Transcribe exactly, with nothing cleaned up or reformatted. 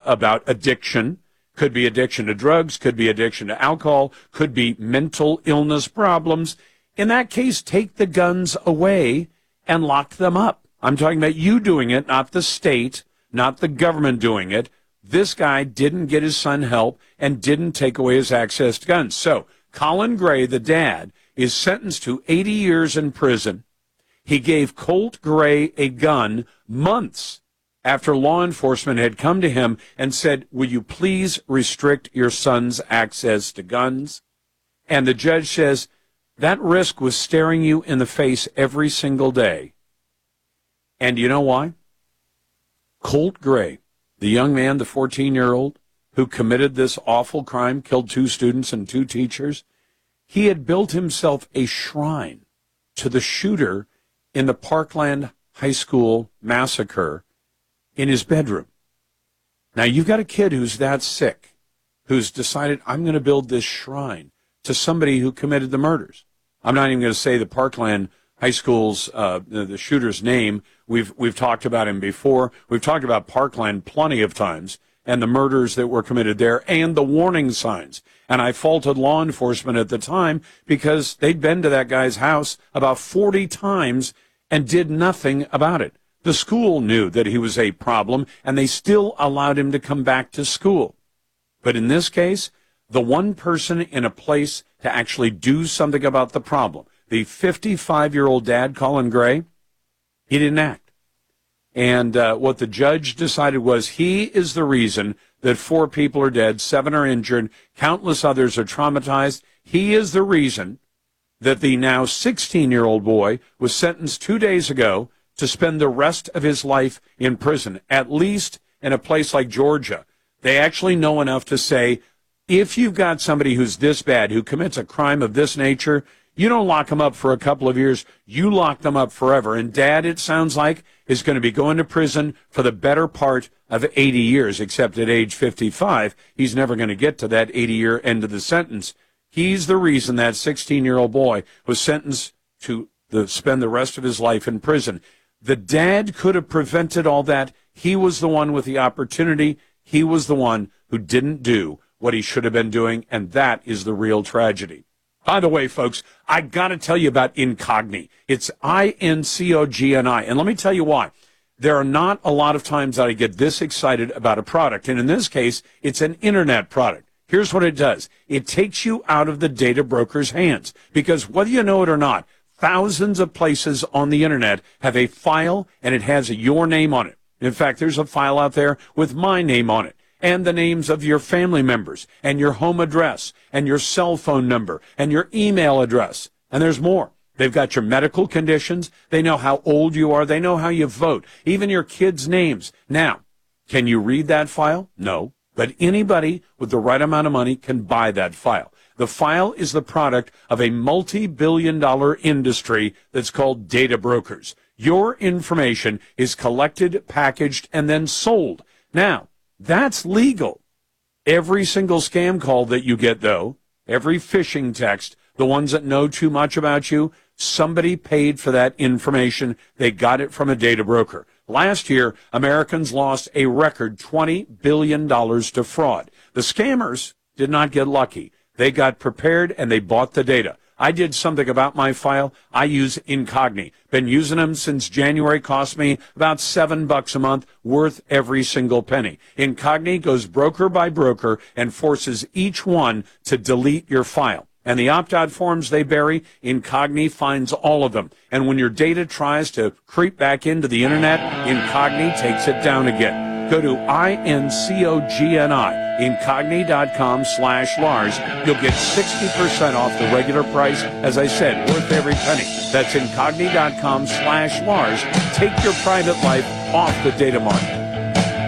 about addiction. Could be addiction to drugs, could be addiction to alcohol, could be mental illness problems. In that case, take the guns away and lock them up. I'm talking about you doing it, not the state, not the government doing it. This guy didn't get his son help and didn't take away his access to guns. So Colin Gray, the dad, is sentenced to eighty years in prison. He gave Colt Gray a gun months after law enforcement had come to him and said, will you please restrict your son's access to guns? And the judge says, that risk was staring you in the face every single day. And you know why? Colt Gray, the young man, the fourteen-year-old, who committed this awful crime, killed two students and two teachers, he had built himself a shrine to the shooter in the Parkland High School massacre in his bedroom. Now, you've got a kid who's that sick, who's decided, I'm going to build this shrine to somebody who committed the murders. I'm not even going to say the Parkland High School's, uh, the, the shooter's name. We've, we've talked about him before. We've talked about Parkland plenty of times and the murders that were committed there and the warning signs. And I faulted law enforcement at the time because they'd been to that guy's house about forty times and did nothing about it. The school knew that he was a problem, and they still allowed him to come back to school. But in this case, the one person in a place to actually do something about the problem, the fifty-five-year-old dad, Colin Gray, he didn't act. And uh, what the judge decided was he is the reason that four people are dead, seven are injured, countless others are traumatized. He is the reason that the now sixteen-year-old boy was sentenced two days ago to spend the rest of his life in prison, at least in a place like Georgia. They actually know enough to say, if you've got somebody who's this bad, who commits a crime of this nature, you don't lock them up for a couple of years, you lock them up forever. And Dad, it sounds like, is going to be going to prison for the better part of eighty years, except at age fifty-five, he's never going to get to that eighty-year end of the sentence. He's the reason that sixteen-year-old boy was sentenced to the, spend the rest of his life in prison. The dad could have prevented all that. He was the one with the opportunity. He was the one who didn't do what he should have been doing, and that is the real tragedy. By the way, folks, I got to tell you about Incogni. It's I N C O G N I, and let me tell you why. There are not a lot of times that I get this excited about a product, and in this case, it's an internet product. Here's what it does. It takes you out of the data broker's hands, because whether you know it or not, thousands of places on the internet have a file, and it has your name on it. In fact, there's a file out there with my name on it, and the names of your family members, and your home address, and your cell phone number, and your email address. And there's more. They've got your medical conditions. They know how old you are. They know how you vote, even your kids' names. Now, can you read that file? No. But anybody with the right amount of money can buy that file. The file is the product of a multi-billion dollar industry that's called data brokers. Your information is collected, packaged, and then sold. Now, that's legal. Every single scam call that you get, though, every phishing text, the ones that know too much about you, somebody paid for that information. They got it from a data broker. Last year, Americans lost a record twenty billion dollars to fraud. The scammers did not get lucky. They got prepared and they bought the data. I did something about my file. I use Incogni. Been using them since January. Cost me about seven bucks a month, worth every single penny. Incogni goes broker by broker and forces each one to delete your file. And the opt-out forms they bury, Incogni finds all of them. And when your data tries to creep back into the internet, Incogni takes it down again. Go to I N C O G N I, Incogni.com slash Lars. You'll get sixty percent off the regular price. As I said, worth every penny. That's Incogni.com slash Lars. Take your private life off the data market.